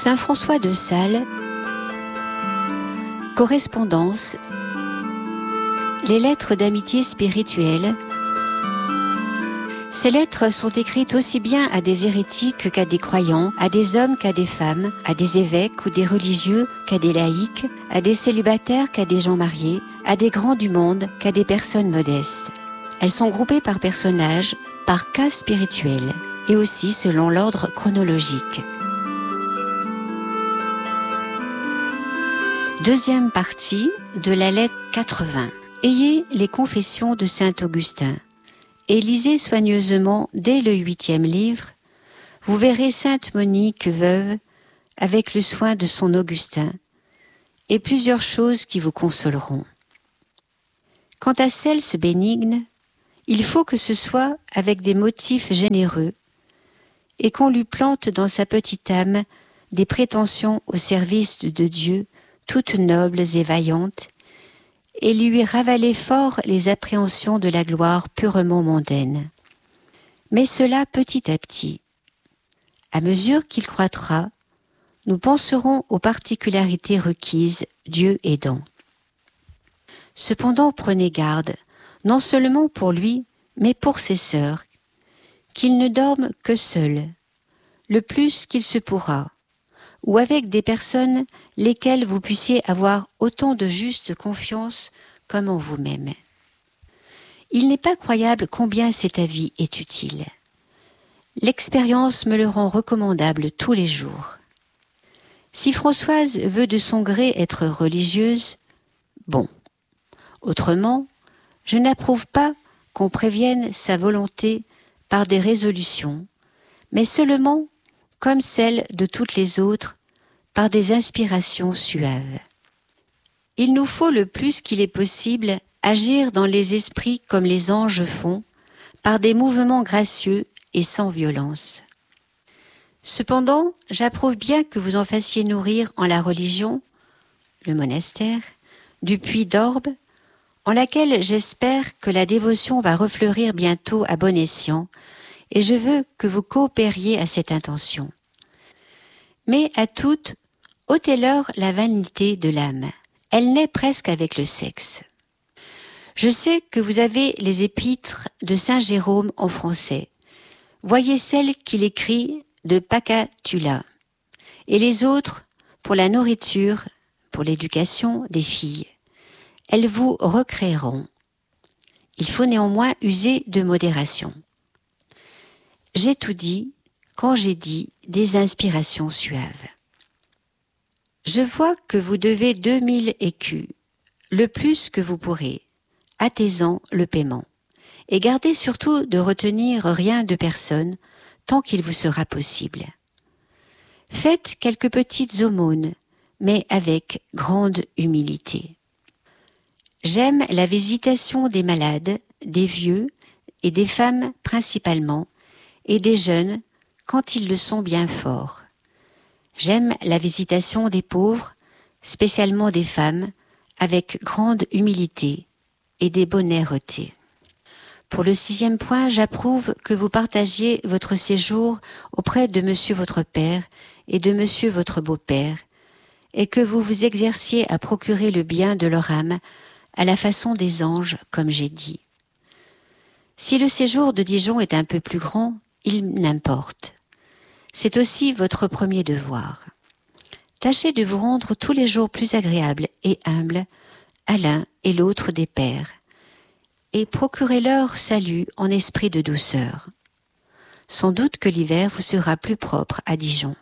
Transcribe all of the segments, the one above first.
Saint François de Sales, correspondance, les lettres d'amitié spirituelle. Ces lettres sont écrites aussi bien à des hérétiques qu'à des croyants, à des hommes qu'à des femmes, à des évêques ou des religieux qu'à des laïcs, à des célibataires qu'à des gens mariés, à des grands du monde qu'à des personnes modestes. Elles sont groupées par personnages, par cas spirituels, et aussi selon l'ordre chronologique. Deuxième partie de la lettre 80. Ayez les confessions de saint Augustin et lisez soigneusement dès le 8e livre. Vous verrez sainte Monique veuve avec le soin de son Augustin et plusieurs choses qui vous consoleront. Quant à celles bénignes, il faut que ce soit avec des motifs généreux et qu'on lui plante dans sa petite âme des prétentions au service de Dieu toutes nobles et vaillantes, et lui ravaler fort les appréhensions de la gloire purement mondaine. Mais cela petit à petit. À mesure qu'il croîtra, nous penserons aux particularités requises, Dieu aidant. Cependant, prenez garde, non seulement pour lui, mais pour ses sœurs, qu'il ne dorme que seul, le plus qu'il se pourra, ou avec des personnes lesquelles vous puissiez avoir autant de juste confiance comme en vous-même. Il n'est pas croyable combien cet avis est utile. L'expérience me le rend recommandable tous les jours. Si Françoise veut de son gré être religieuse, bon. Autrement, je n'approuve pas qu'on prévienne sa volonté par des résolutions, mais seulement comme celle de toutes les autres, par des inspirations suaves. Il nous faut le plus qu'il est possible agir dans les esprits comme les anges font, par des mouvements gracieux et sans violence. Cependant, j'approuve bien que vous en fassiez nourrir en la religion, le monastère, du puits d'Orbe, en laquelle j'espère que la dévotion va refleurir bientôt à bon escient, et je veux que vous coopériez à cette intention. Mais à toutes, ôtez-leur la vanité de l'âme. Elle naît presque avec le sexe. Je sais que vous avez les épîtres de saint Jérôme en français. Voyez celle qu'il écrit de Pacatula. Et les autres, pour la nourriture, pour l'éducation des filles. Elles vous recréeront. Il faut néanmoins user de modération. J'ai tout dit quand j'ai dit des inspirations suaves. Je vois que vous devez 2000 écus, le plus que vous pourrez, hâtez-en le paiement, et gardez surtout de retenir rien de personne tant qu'il vous sera possible. Faites quelques petites aumônes, mais avec grande humilité. J'aime la visitation des malades, des vieux et des femmes principalement, et des jeunes quand ils le sont bien fort. J'aime la visitation des pauvres, spécialement des femmes, avec grande humilité et des bonheuretés. Pour le 6e point, j'approuve que vous partagiez votre séjour auprès de monsieur votre père et de monsieur votre beau-père, et que vous vous exerciez à procurer le bien de leur âme à la façon des anges, comme j'ai dit. Si le séjour de Dijon est un peu plus grand, il n'importe. C'est aussi votre premier devoir. Tâchez de vous rendre tous les jours plus agréable et humble à l'un et l'autre des pères, et procurez-leur salut en esprit de douceur. Sans doute que l'hiver vous sera plus propre à Dijon.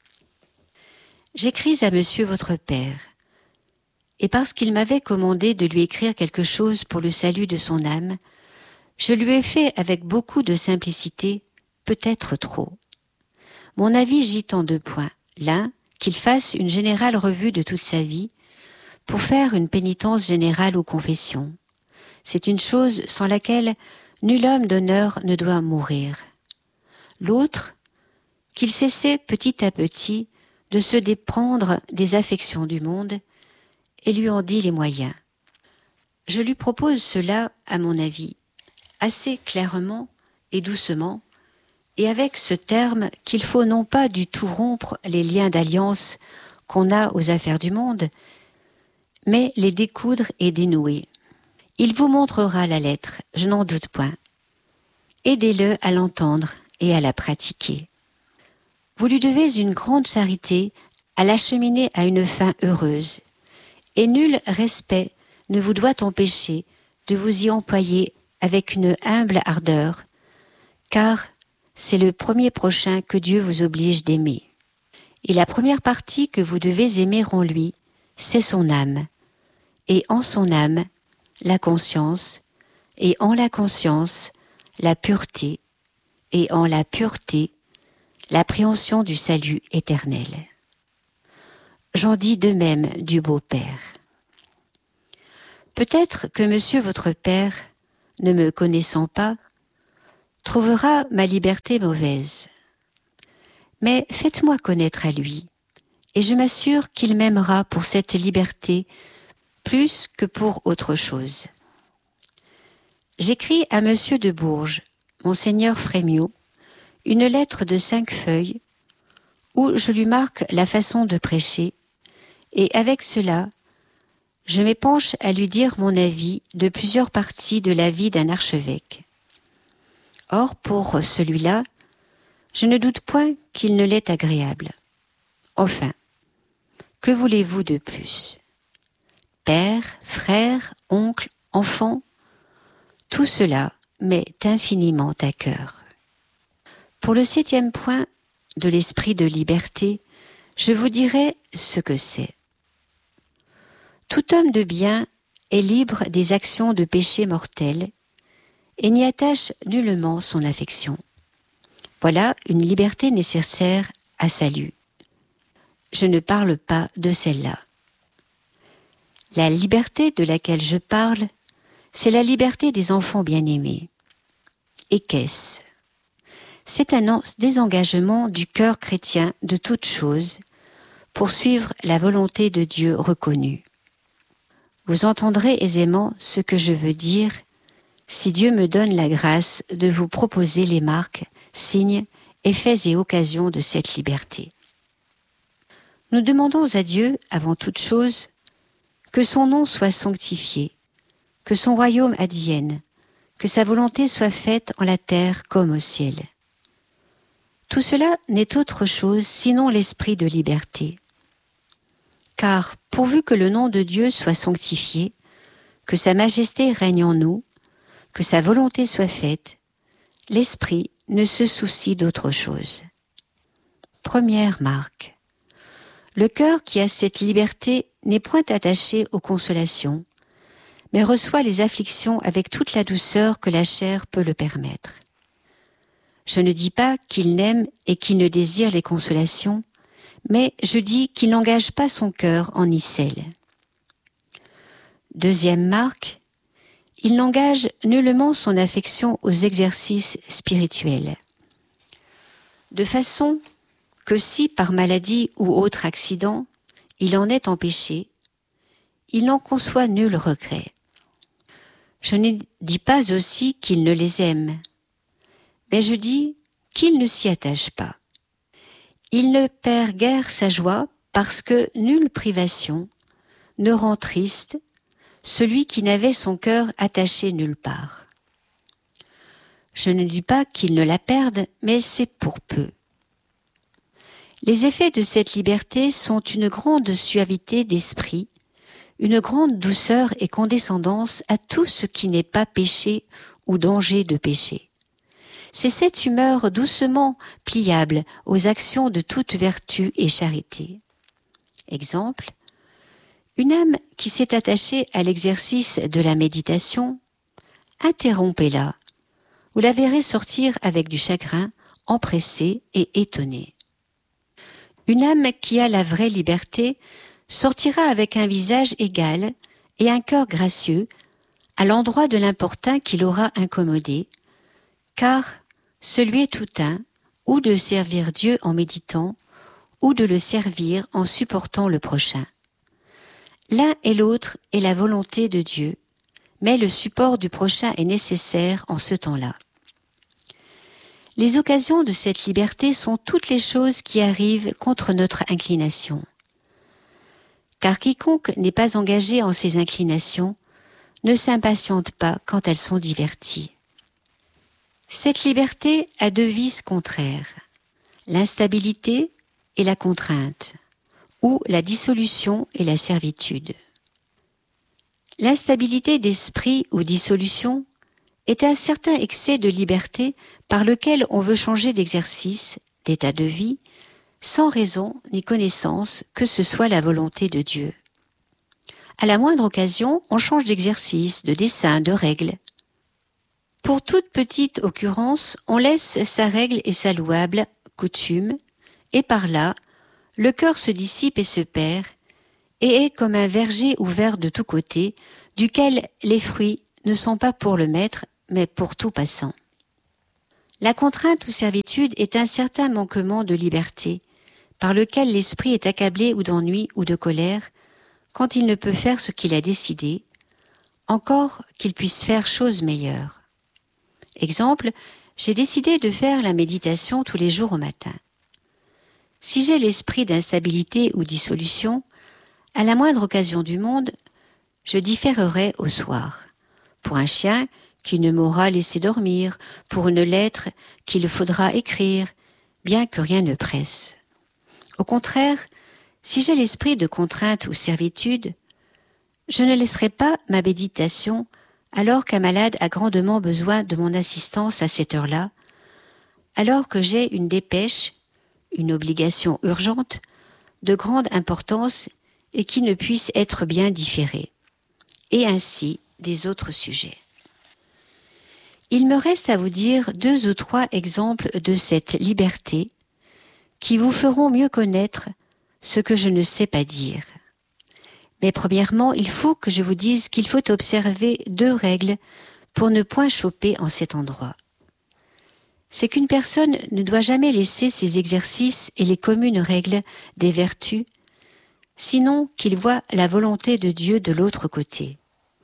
J'écris à monsieur votre père, et parce qu'il m'avait commandé de lui écrire quelque chose pour le salut de son âme, je lui ai fait avec beaucoup de simplicité, peut-être trop. Mon avis gît en 2 points. L'un, qu'il fasse une générale revue de toute sa vie, pour faire une pénitence générale aux confessions. C'est une chose sans laquelle nul homme d'honneur ne doit mourir. L'autre, qu'il cessait petit à petit de se déprendre des affections du monde, et lui en dit les moyens. Je lui propose cela, à mon avis, assez clairement et doucement, et avec ce terme qu'il faut non pas du tout rompre les liens d'alliance qu'on a aux affaires du monde, mais les découdre et dénouer. Il vous montrera la lettre, je n'en doute point. Aidez-le à l'entendre et à la pratiquer. Vous lui devez une grande charité à l'acheminer à une fin heureuse, et nul respect ne vous doit empêcher de vous y employer avec une humble ardeur, car c'est le premier prochain que Dieu vous oblige d'aimer. Et la première partie que vous devez aimer en lui, c'est son âme, et en son âme, la conscience, et en la conscience, la pureté, et en la pureté, l'appréhension du salut éternel. J'en dis de même du beau-père. Peut-être que monsieur votre père, ne me connaissant pas, trouvera ma liberté mauvaise. Mais faites-moi connaître à lui, et je m'assure qu'il m'aimera pour cette liberté plus que pour autre chose. J'écris à monsieur de Bourges, monseigneur Frémiot, une lettre de 5 feuilles, où je lui marque la façon de prêcher, et avec cela, je m'épanche à lui dire mon avis de plusieurs parties de la vie d'un archevêque. Or, pour celui-là, je ne doute point qu'il ne l'est agréable. Enfin, que voulez-vous de plus? Père, frère, oncle, enfant, tout cela m'est infiniment à cœur. Pour le 7e point de l'esprit de liberté, je vous dirai ce que c'est. Tout homme de bien est libre des actions de péché mortel et n'y attache nullement son affection. Voilà une liberté nécessaire à salut. Je ne parle pas de celle-là. La liberté de laquelle je parle, c'est la liberté des enfants bien-aimés. Et qu'est-ce? C'est un désengagement du cœur chrétien de toute chose pour suivre la volonté de Dieu reconnue. Vous entendrez aisément ce que je veux dire si Dieu me donne la grâce de vous proposer les marques, signes, effets et occasions de cette liberté. Nous demandons à Dieu, avant toute chose, que son nom soit sanctifié, que son royaume advienne, que sa volonté soit faite en la terre comme au ciel. Tout cela n'est autre chose sinon l'esprit de liberté. Car pourvu que le nom de Dieu soit sanctifié, que sa majesté règne en nous, que sa volonté soit faite, l'esprit ne se soucie d'autre chose. Première marque. Le cœur qui a cette liberté n'est point attaché aux consolations, mais reçoit les afflictions avec toute la douceur que la chair peut le permettre. Je ne dis pas qu'il n'aime et qu'il ne désire les consolations, mais je dis qu'il n'engage pas son cœur en icelle. Deuxième marque, il n'engage nullement son affection aux exercices spirituels. De façon que si, par maladie ou autre accident, il en est empêché, il n'en conçoit nul regret. Je ne dis pas aussi qu'il ne les aime, mais je dis qu'il ne s'y attache pas. Il ne perd guère sa joie parce que nulle privation ne rend triste celui qui n'avait son cœur attaché nulle part. Je ne dis pas qu'il ne la perde, mais c'est pour peu. Les effets de cette liberté sont une grande suavité d'esprit, une grande douceur et condescendance à tout ce qui n'est pas péché ou danger de péché. C'est cette humeur doucement pliable aux actions de toute vertu et charité. Exemple, une âme qui s'est attachée à l'exercice de la méditation, interrompez-la. Vous la verrez sortir avec du chagrin, empressée et étonnée. Une âme qui a la vraie liberté sortira avec un visage égal et un cœur gracieux à l'endroit de l'importun qui l'aura incommodé, car celui est tout un, ou de servir Dieu en méditant, ou de le servir en supportant le prochain. L'un et l'autre est la volonté de Dieu, mais le support du prochain est nécessaire en ce temps-là. Les occasions de cette liberté sont toutes les choses qui arrivent contre notre inclination. Car quiconque n'est pas engagé en ses inclinations ne s'impatiente pas quand elles sont diverties. Cette liberté a deux vices contraires, l'instabilité et la contrainte, ou la dissolution et la servitude. L'instabilité d'esprit ou dissolution est un certain excès de liberté par lequel on veut changer d'exercice, d'état de vie, sans raison ni connaissance que ce soit la volonté de Dieu. À la moindre occasion, on change d'exercice, de dessein, de règle. Pour toute petite occurrence, on laisse sa règle et sa louable coutume, et par là, le cœur se dissipe et se perd, et est comme un verger ouvert de tous côtés, duquel les fruits ne sont pas pour le maître, mais pour tout passant. La contrainte ou servitude est un certain manquement de liberté, par lequel l'esprit est accablé ou d'ennui ou de colère, quand il ne peut faire ce qu'il a décidé, encore qu'il puisse faire chose meilleure. Exemple, j'ai décidé de faire la méditation tous les jours au matin. Si j'ai l'esprit d'instabilité ou dissolution, à la moindre occasion du monde, je différerai au soir. Pour un chien qui ne m'aura laissé dormir, pour une lettre qu'il faudra écrire, bien que rien ne presse. Au contraire, si j'ai l'esprit de contrainte ou servitude, je ne laisserai pas ma méditation alors qu'un malade a grandement besoin de mon assistance à cette heure-là, alors que j'ai une dépêche, une obligation urgente, de grande importance et qui ne puisse être bien différée, et ainsi des autres sujets. Il me reste à vous dire 2 ou 3 exemples de cette liberté qui vous feront mieux connaître ce que je ne sais pas dire. Mais premièrement, il faut que je vous dise qu'il faut observer 2 règles pour ne point choper en cet endroit. C'est qu'une personne ne doit jamais laisser ses exercices et les communes règles des vertus, sinon qu'il voit la volonté de Dieu de l'autre côté.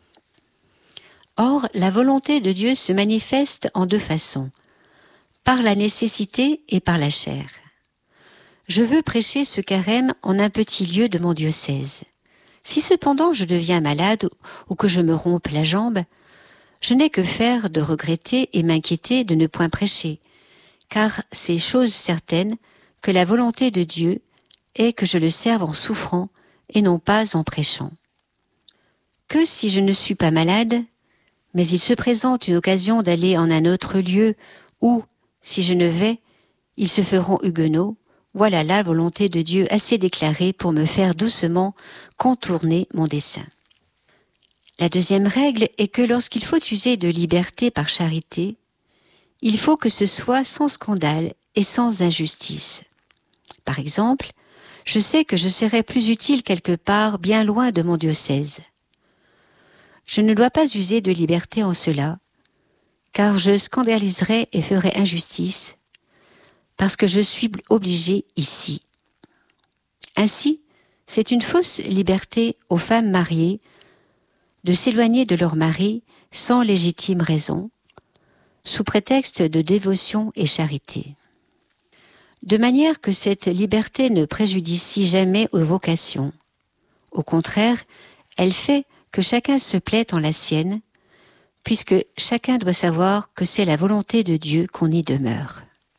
Or, la volonté de Dieu se manifeste en 2 façons, par la nécessité et par la chair. Je veux prêcher ce carême en un petit lieu de mon diocèse. Si cependant je deviens malade ou que je me rompe la jambe, je n'ai que faire de regretter et m'inquiéter de ne point prêcher, car c'est chose certaine que la volonté de Dieu est que je le serve en souffrant et non pas en prêchant. Que si je ne suis pas malade, mais il se présente une occasion d'aller en un autre lieu où, si je ne vais, ils se feront huguenots, voilà la volonté de Dieu assez déclarée pour me faire doucement contourner mon dessein. La deuxième règle est que lorsqu'il faut user de liberté par charité, il faut que ce soit sans scandale et sans injustice. Par exemple, je sais que je serai plus utile quelque part bien loin de mon diocèse. Je ne dois pas user de liberté en cela, car je scandaliserais et ferais injustice, parce que je suis obligé ici. Ainsi, c'est une fausse liberté aux femmes mariées de s'éloigner de leur mari sans légitime raison, sous prétexte de dévotion et charité. De manière que cette liberté ne préjudicie jamais aux vocations. Au contraire, elle fait que chacun se plaît en la sienne, puisque chacun doit savoir que c'est la volonté de Dieu qu'on y demeure.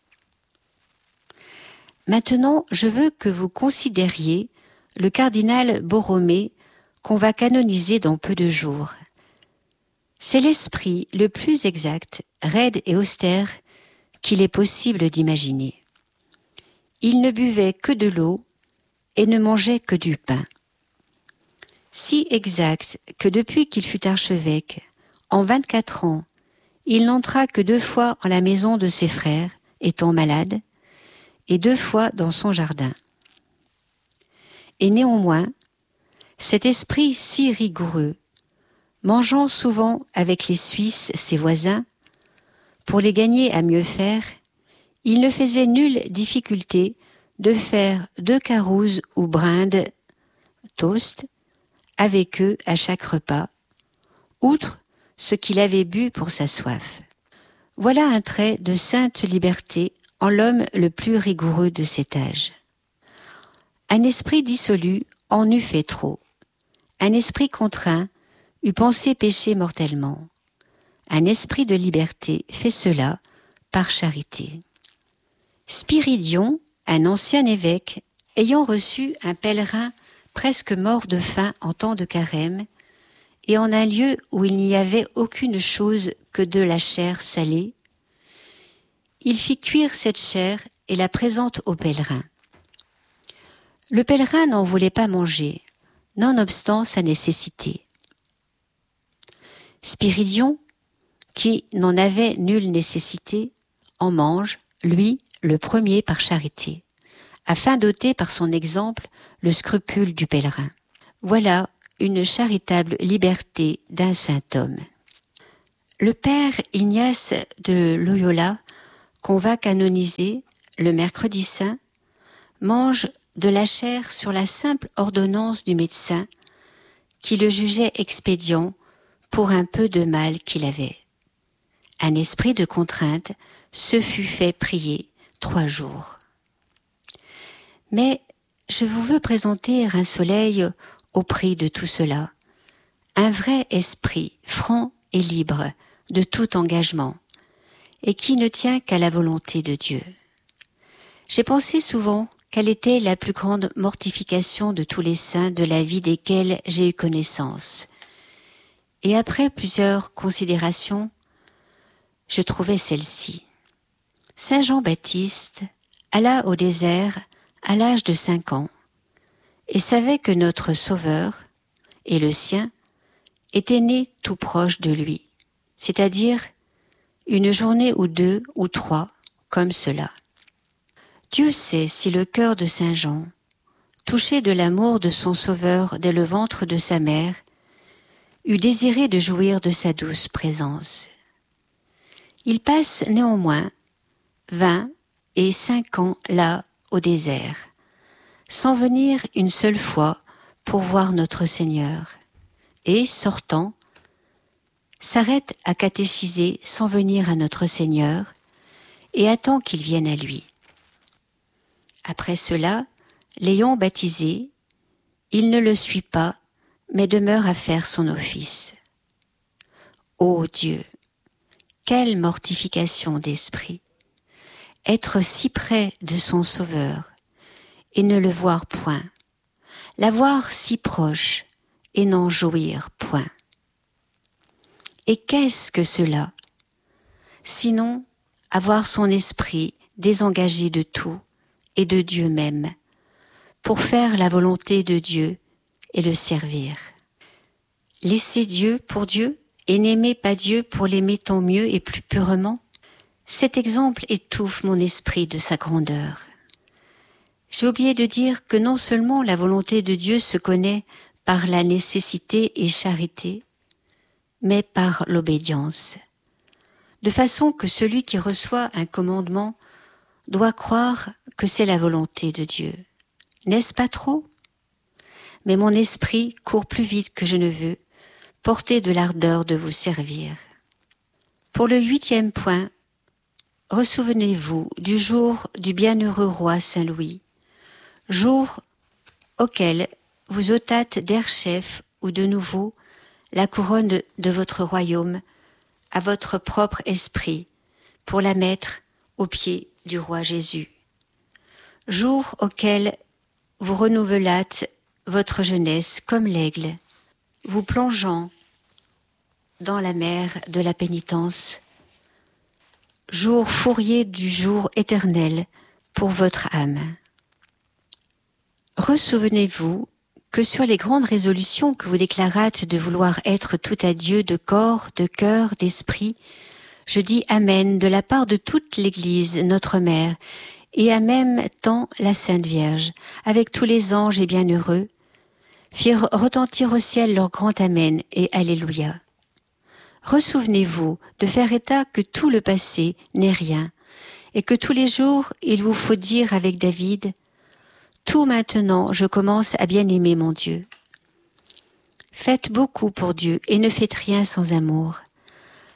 Maintenant, je veux que vous considériez le cardinal Borromée qu'on va canoniser dans peu de jours. C'est l'esprit le plus exact, raide et austère qu'il est possible d'imaginer. Il ne buvait que de l'eau et ne mangeait que du pain. Si exact que depuis qu'il fut archevêque, en 24 ans, il n'entra que 2 fois en la maison de ses frères, étant malade, et 2 fois dans son jardin. Et néanmoins, cet esprit si rigoureux, mangeant souvent avec les Suisses, ses voisins, pour les gagner à mieux faire, il ne faisait nulle difficulté de faire 2 carouses ou brindes, toast, avec eux à chaque repas, outre ce qu'il avait bu pour sa soif. Voilà un trait de sainte liberté en l'homme le plus rigoureux de cet âge. Un esprit dissolu en eût fait trop. Un esprit contraint eût pensé pécher mortellement. Un esprit de liberté fait cela par charité. Spiridion, un ancien évêque, ayant reçu un pèlerin presque mort de faim en temps de carême, et en un lieu où il n'y avait aucune chose que de la chair salée, il fit cuire cette chair et la présente au pèlerin. Le pèlerin n'en voulait pas manger, nonobstant sa nécessité. Spiridion, qui n'en avait nulle nécessité, en mange, lui, le premier par charité, afin d'ôter par son exemple le scrupule du pèlerin. Voilà une charitable liberté d'un saint homme. Le père Ignace de Loyola, qu'on va canoniser le mercredi saint, mange de la chair sur la simple ordonnance du médecin qui le jugeait expédient pour un peu de mal qu'il avait. Un esprit de contrainte se fut fait prier 3 jours. Mais je vous veux présenter un soleil au prix de tout cela, un vrai esprit franc et libre de tout engagement, et qui ne tient qu'à la volonté de Dieu. J'ai pensé souvent quelle était la plus grande mortification de tous les saints de la vie desquels j'ai eu connaissance. Et après plusieurs considérations, je trouvais celle-ci. Saint Jean-Baptiste alla au désert à l'âge de 5 ans et savait que notre Sauveur et le sien étaient nés tout proche de lui, c'est-à-dire une journée ou 2 ou 3, comme cela. Dieu sait si le cœur de Saint Jean, touché de l'amour de son Sauveur dès le ventre de sa mère, eût désiré de jouir de sa douce présence. Il passe néanmoins 20 et 5 ans là au désert, sans venir une seule fois pour voir notre Seigneur, et, sortant, s'arrête à catéchiser sans venir à notre Seigneur, et attend qu'il vienne à lui. Après cela, l'ayant baptisé, il ne le suit pas, mais demeure à faire son office. Ô Dieu, quelle mortification d'esprit! Être si près de son Sauveur et ne le voir point, l'avoir si proche et n'en jouir point. Et qu'est-ce que cela? Sinon, avoir son esprit désengagé de tout et de Dieu même, pour faire la volonté de Dieu et le servir. Laisser Dieu pour Dieu et n'aimer pas Dieu pour l'aimer tant mieux et plus purement, cet exemple étouffe mon esprit de sa grandeur. J'ai oublié de dire que non seulement la volonté de Dieu se connaît par la nécessité et charité, mais par l'obédience, de façon que celui qui reçoit un commandement doit croire que c'est la volonté de Dieu. N'est-ce pas trop? Mais mon esprit court plus vite que je ne veux, porté de l'ardeur de vous servir. Pour le 8e point, ressouvenez-vous du jour du bienheureux roi Saint-Louis, jour auquel vous ôtâtes d'Erchef ou de nouveau la couronne de votre royaume à votre propre esprit pour la mettre aux pieds du roi Jésus. Jour auquel vous renouvelâtes votre jeunesse comme l'aigle, vous plongeant dans la mer de la pénitence, jour fourrier du jour éternel pour votre âme. Ressouvenez-vous que sur les grandes résolutions que vous déclarâtes de vouloir être tout à Dieu de corps, de cœur, d'esprit, je dis Amen de la part de toute l'Église, notre mère, et à même temps la Sainte Vierge, avec tous les anges et bienheureux, firent retentir au ciel leur grand Amen et Alléluia. Ressouvenez-vous de faire état que tout le passé n'est rien, et que tous les jours il vous faut dire avec David « Tout maintenant je commence à bien aimer mon Dieu ». Faites beaucoup pour Dieu et ne faites rien sans amour.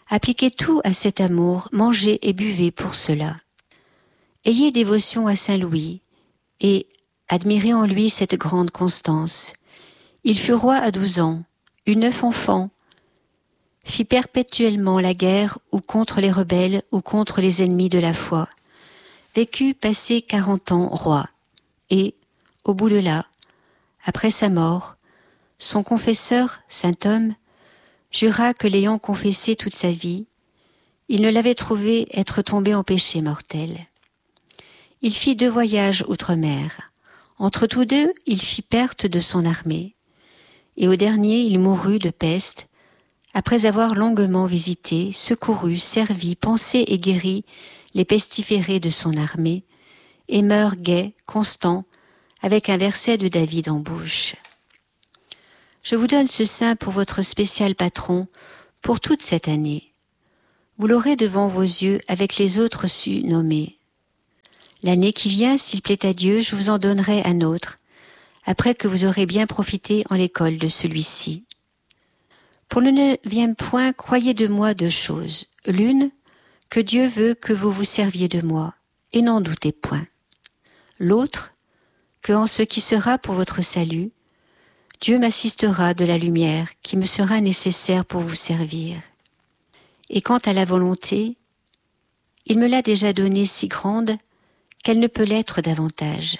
Appliquez tout à cet amour, mangez et buvez pour cela. Ayez dévotion à Saint Louis et admirez en lui cette grande constance. Il fut roi à 12 ans, eut 9 enfants, fit perpétuellement la guerre ou contre les rebelles ou contre les ennemis de la foi, vécut passé 40 ans roi, et, au bout de là, après sa mort, son confesseur, saint Homme, jura que l'ayant confessé toute sa vie, il ne l'avait trouvé être tombé en péché mortel. Il fit 2 voyages outre-mer. Entre tous 2, il fit perte de son armée. Et au dernier, il mourut de peste, après avoir longuement visité, secouru, servi, pensé et guéri les pestiférés de son armée, et meurt gai, constant, avec un verset de David en bouche. Je vous donne ce saint pour votre spécial patron pour toute cette année. Vous l'aurez devant vos yeux avec les autres nommés. L'année qui vient, s'il plaît à Dieu, je vous en donnerai un autre, après que vous aurez bien profité en l'école de celui-ci. Pour le 9e point, croyez de moi 2 choses. L'une, que Dieu veut que vous vous serviez de moi, et n'en doutez point. L'autre, que en ce qui sera pour votre salut, Dieu m'assistera de la lumière qui me sera nécessaire pour vous servir. Et quant à la volonté, il me l'a déjà donnée si grande qu'elle ne peut l'être davantage.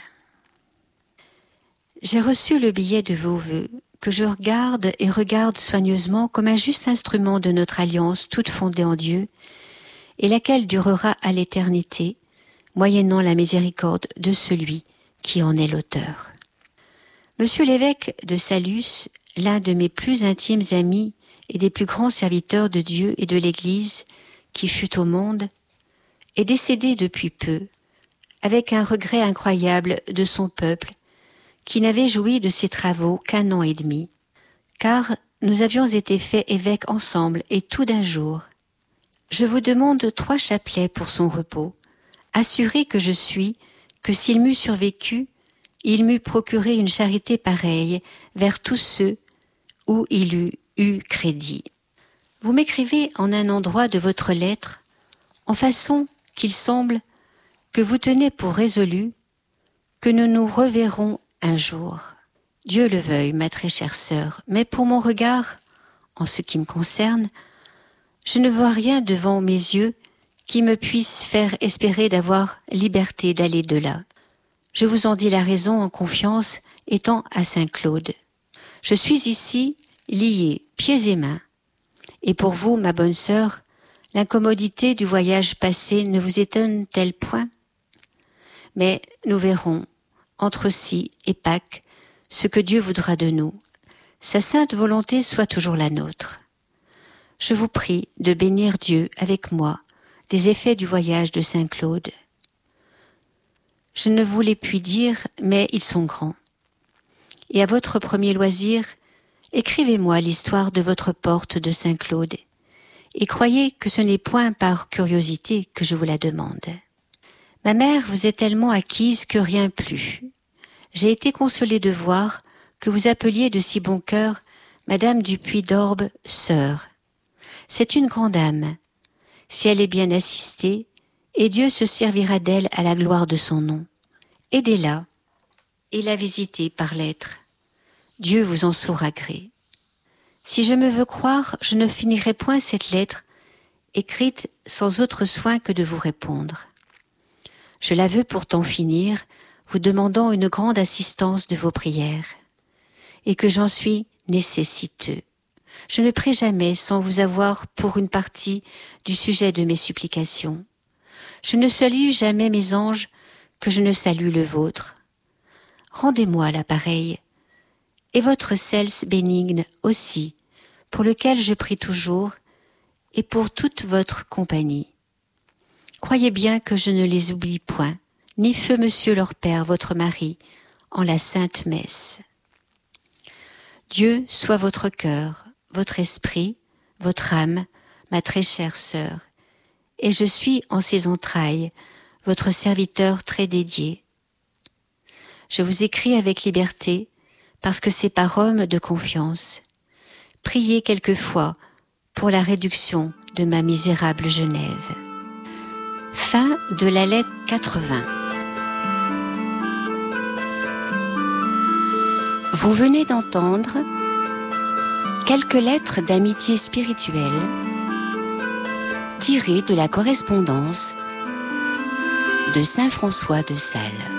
J'ai reçu le billet de vos vœux, que je regarde soigneusement comme un juste instrument de notre alliance toute fondée en Dieu, et laquelle durera à l'éternité, moyennant la miséricorde de celui qui en est l'auteur. Monsieur l'évêque de Saluces, l'un de mes plus intimes amis et des plus grands serviteurs de Dieu et de l'Église qui fut au monde, est décédé depuis peu, avec un regret incroyable de son peuple, qui n'avait joui de ses travaux qu'1 an et demi, car nous avions été faits évêques ensemble et tout d'un jour. Je vous demande 3 chapelets pour son repos, assuré que je suis, que s'il m'eût survécu, il m'eût procuré une charité pareille vers tous ceux où il eût eu crédit. Vous m'écrivez en un endroit de votre lettre, en façon qu'il semble que vous tenez pour résolu que nous nous reverrons un jour. Dieu le veuille, ma très chère sœur, mais pour mon regard, en ce qui me concerne, je ne vois rien devant mes yeux qui me puisse faire espérer d'avoir liberté d'aller de là. Je vous en dis la raison en confiance, étant à Saint-Claude. Je suis ici, lié, pieds et mains. Et pour vous, ma bonne sœur, l'incommodité du voyage passé ne vous étonne-t-elle point? Mais nous verrons, entre ci et Pâques, ce que Dieu voudra de nous. Sa sainte volonté soit toujours la nôtre. Je vous prie de bénir Dieu avec moi des effets du voyage de Saint-Claude. Je ne vous les puis dire, mais ils sont grands. Et à votre premier loisir, écrivez-moi l'histoire de votre porte de Saint-Claude, et croyez que ce n'est point par curiosité que je vous la demande. Ma mère vous est tellement acquise que rien plus. J'ai été consolée de voir que vous appeliez de si bon cœur Madame du Puy-d'Orbe, sœur. C'est une grande âme. Si elle est bien assistée, et Dieu se servira d'elle à la gloire de son nom. Aidez-la, et la visitez par lettre. Dieu vous en saura gré. Si je me veux croire, je ne finirai point cette lettre, écrite sans autre soin que de vous répondre. Je la veux pourtant finir, vous demandant une grande assistance de vos prières, et que j'en suis nécessiteux. Je ne prie jamais sans vous avoir pour une partie du sujet de mes supplications. Je ne salue jamais mes anges que je ne salue le vôtre. Rendez-moi l'appareil, et votre cels bénigne aussi, pour lequel je prie toujours, et pour toute votre compagnie. Croyez bien que je ne les oublie point, ni feu monsieur leur père, votre mari, en la sainte messe. Dieu soit votre cœur, votre esprit, votre âme, ma très chère sœur, et je suis en ses entrailles, votre serviteur très dédié. Je vous écris avec liberté, parce que c'est par homme de confiance. Priez quelquefois pour la réduction de ma misérable Genève. Fin de la lettre 80. Vous venez d'entendre quelques lettres d'amitié spirituelle tirées de la correspondance de Saint François de Sales.